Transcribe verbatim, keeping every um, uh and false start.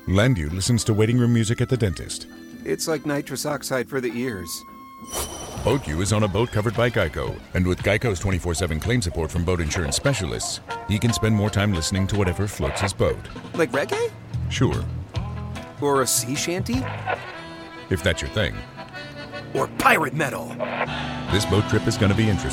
Landu listens to waiting room music at the dentist. It's like nitrous oxide for the ears. BoatU is on a boat covered by Geico, and with Geico's twenty-four seven claim support from boat insurance specialists, he can spend more time listening to whatever floats his boat. Like reggae? Sure. Or a sea shanty? If that's your thing. Or pirate metal? This boat trip is going to be interesting.